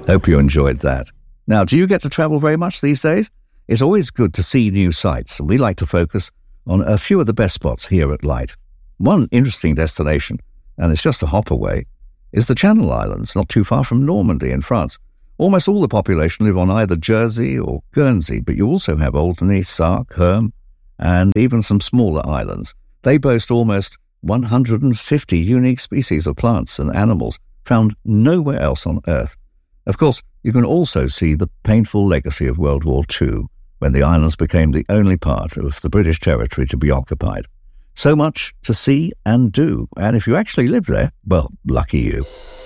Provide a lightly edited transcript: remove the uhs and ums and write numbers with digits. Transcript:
Hope you enjoyed that. Now, do you get to travel very much these days? It's always good to see new sights, and we like to focus on a few of the best spots here at Light. One interesting destination, and it's just a hop away, is the Channel Islands, not too far from Normandy in France. Almost all the population live on either Jersey or Guernsey, but you also have Alderney, Sark, Herm, and even some smaller islands. They boast almost 150 unique species of plants and animals found nowhere else on Earth. Of course, you can also see the painful legacy of World War II, when the islands became the only part of the British territory to be occupied. So much to see and do, and if you actually live there, well, lucky you.